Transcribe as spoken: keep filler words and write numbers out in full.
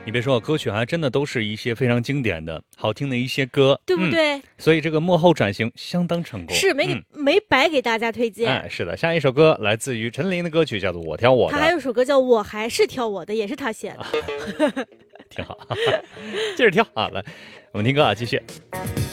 你别说，歌曲还真的都是一些非常经典的、好听的一些歌， 对不对？ 嗯、所以这个幕后转型相当成功， 是没给、 嗯、 没白给大家推荐。 哎，是的，下一首歌来自于陈琳的歌曲，叫做《我挑我的》。 他还有首歌叫《我还是挑我的》，也是他写的， 挺好。接着挑啊，来，我们听歌啊，继续。